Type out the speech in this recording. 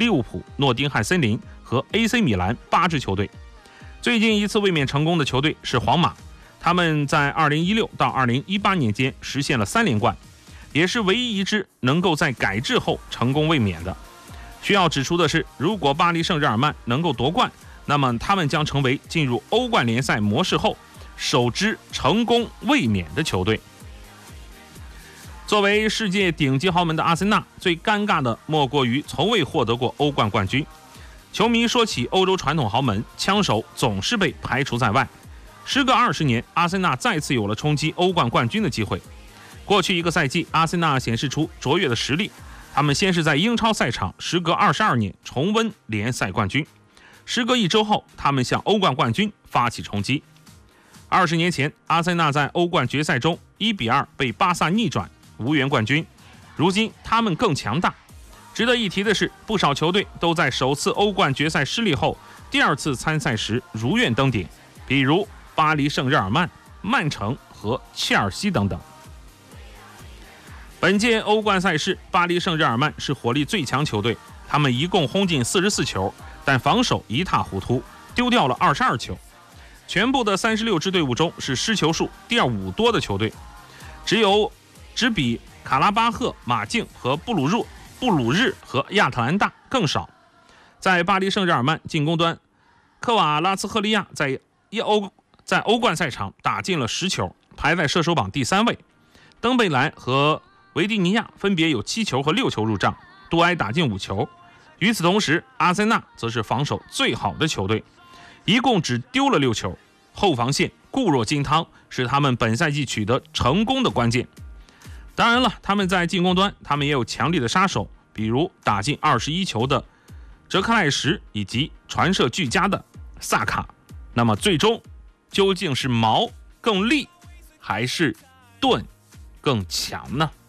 利物浦、诺丁汉森林和 AC 米兰8支球队。最近一次卫冕成功的球队是皇马，他们在2016到2018年间实现了3连冠，也是唯一一支能够在改制后成功卫冕的。需要指出的是，如果巴黎圣日耳曼能够夺冠，那么他们将成为进入欧冠联赛模式后首支成功卫冕的球队。作为世界顶级豪门的阿森纳，最尴尬的莫过于从未获得过欧冠冠军。球迷说起欧洲传统豪门，枪手总是被排除在外。时隔20年，阿森纳再次有了冲击欧冠冠军的机会。过去一个赛季，阿森纳显示出卓越的实力。他们先是在英超赛场时隔22年重温联赛冠军，时隔1周后，他们向欧冠冠军发起冲击。20年前，阿森纳在欧冠决赛中1-2被巴萨逆转，无缘冠军。如今他们更强大。值得一提的是，不少球队都在首次欧冠决赛失利后，第2次参赛时如愿登顶，比如巴黎圣日耳曼、曼城和切尔西等等。本届欧冠赛事，巴黎圣日耳曼是火力最强球队，他们一共轰进44球，但防守一塌糊涂，丢掉了22球。全部的36支队伍中是失球数第5多的球队，只比卡拉巴赫、马竞和布鲁日和亚特兰大更少。在巴黎圣日耳曼进攻端，科瓦拉茨赫利亚在欧冠赛场打进了10球，排在射手榜第3位。登贝莱和维蒂尼亚分别有7球和6球入账，杜埃打进5球。与此同时，阿森纳则是防守最好的球队，一共只丢了6球，后防线固若金汤，是他们本赛季取得成功的关键。当然了，他们在进攻端，他们也有强力的杀手，比如打进21球的哲克赖什以及传射俱佳的萨卡。那么最终究竟是矛更利，还是盾更强呢？